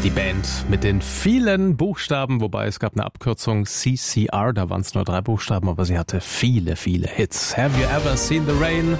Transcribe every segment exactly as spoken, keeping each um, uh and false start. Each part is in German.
Die Band mit den vielen Buchstaben, wobei es gab eine Abkürzung C C R, da waren es nur drei Buchstaben, aber sie hatte viele, viele Hits. Have you ever seen the rain?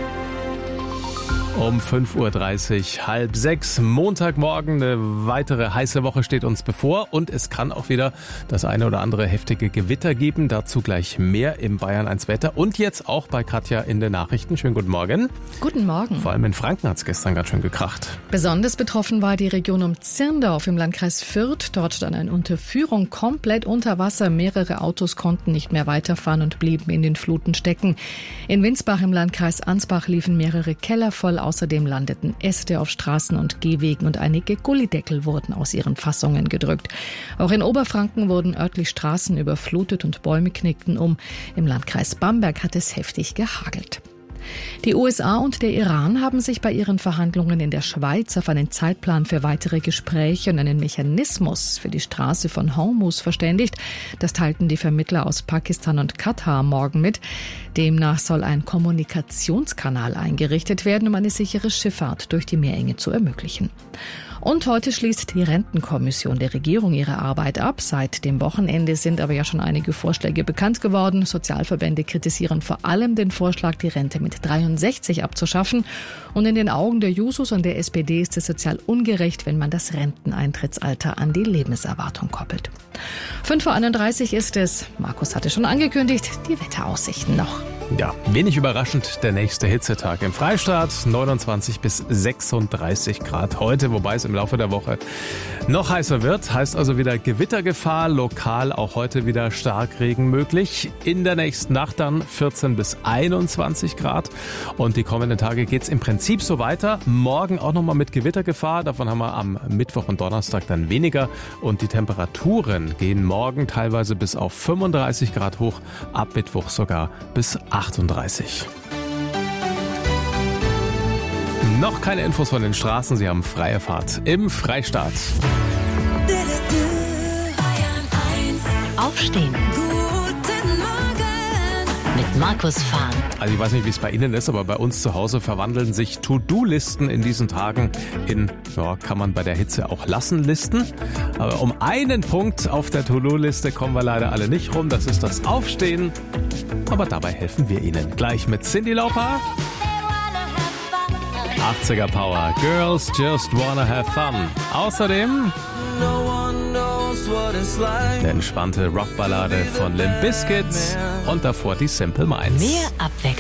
Um fünf Uhr dreißig, halb sechs, Montagmorgen, eine weitere heiße Woche steht uns bevor und es kann auch wieder das eine oder andere heftige Gewitter geben. Dazu gleich mehr im Bayern eins Wetter und jetzt auch bei Katja in den Nachrichten. Schönen guten Morgen. Guten Morgen. Vor allem in Franken hat es gestern ganz schön gekracht. Besonders betroffen war die Region um Zirndorf im Landkreis Fürth. Dort stand eine Unterführung komplett unter Wasser. Mehrere Autos konnten nicht mehr weiterfahren und blieben in den Fluten stecken. In Winsbach im Landkreis Ansbach liefen mehrere Keller voll. Außerdem landeten Äste auf Straßen und Gehwegen und einige Gullideckel wurden aus ihren Fassungen gedrückt. Auch in Oberfranken wurden örtlich Straßen überflutet und Bäume knickten um. Im Landkreis Bamberg hat es heftig gehagelt. Die U S A und der Iran haben sich bei ihren Verhandlungen in der Schweiz auf einen Zeitplan für weitere Gespräche und einen Mechanismus für die Straße von Hormuz verständigt. Das teilten die Vermittler aus Pakistan und Katar morgen mit. Demnach soll ein Kommunikationskanal eingerichtet werden, um eine sichere Schifffahrt durch die Meerenge zu ermöglichen. Und heute schließt die Rentenkommission der Regierung ihre Arbeit ab. Seit dem Wochenende sind aber ja schon einige Vorschläge bekannt geworden. Sozialverbände kritisieren vor allem den Vorschlag, die Rente mit dreiundsechzig abzuschaffen. Und in den Augen der Jusos und der S P D ist es sozial ungerecht, wenn man das Renteneintrittsalter an die Lebenserwartung koppelt. fünf Uhr einunddreißig ist es. Markus hatte schon angekündigt, die Wetteraussichten noch. Ja, wenig überraschend, der nächste Hitzetag im Freistaat, neunundzwanzig bis sechsunddreißig Grad heute, wobei es im Laufe der Woche noch heißer wird. Heißt also wieder Gewittergefahr, lokal auch heute wieder Starkregen möglich. In der nächsten Nacht dann vierzehn bis einundzwanzig Grad und die kommenden Tage geht's im Prinzip so weiter. Morgen auch nochmal mit Gewittergefahr, davon haben wir am Mittwoch und Donnerstag dann weniger und die Temperaturen gehen morgen teilweise bis auf fünfunddreißig Grad hoch, ab Mittwoch sogar bis achtunddreißig. Noch keine Infos von den Straßen, sie haben freie Fahrt im Freistaat. Aufstehen. Guten Morgen. Mit Markus Fahn. Also ich weiß nicht, wie es bei Ihnen ist, aber bei uns zu Hause verwandeln sich To-Do-Listen in diesen Tagen in, ja, kann man bei der Hitze auch lassen, Listen. Aber um einen Punkt auf der To-Do-Liste kommen wir leider alle nicht rum, das ist das Aufstehen. Aber dabei helfen wir Ihnen. Gleich mit Cyndi Lauper. achtziger Power. Girls just wanna have fun. Außerdem eine entspannte Rockballade von Limp Bizkit und davor die Simple Minds. Mehr Abwechslung.